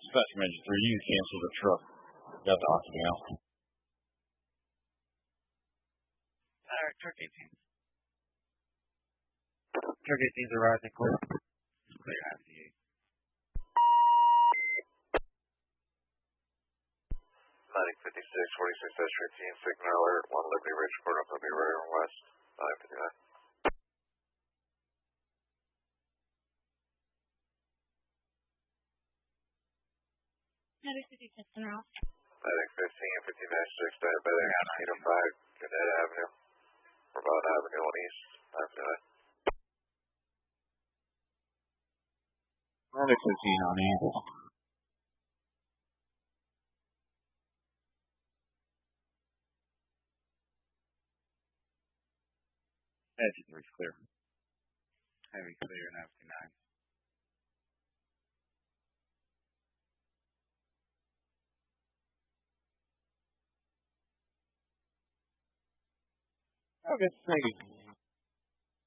Specimen Engine 3, you canceled the truck. Got the oxygen out. Alright, truck 18. Truck 18's arriving clear. Clear ICA. Medic 56, 46 13, signal alert, 1 Liberty Ridge, quarter up Liberty Road West, 959. Medic 56 en route. Medic 15, 15-6, diabetic, 805, Gannett Avenue, Brevard Avenue on East, 959. Medic 15 on Eagle. Edge 3's clear. Heavy clear in 59. Okay, thank you.